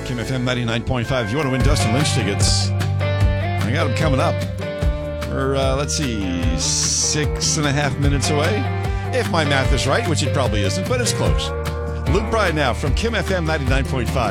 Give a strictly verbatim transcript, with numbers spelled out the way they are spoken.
Kim F M ninety-nine point five. If you want to win Dustin Lynch tickets, I got them coming up. We're, uh, let's see, six and a half minutes away. If my math is right, which it probably isn't, but it's close. Luke Bryan now from Kim F M ninety-nine point five.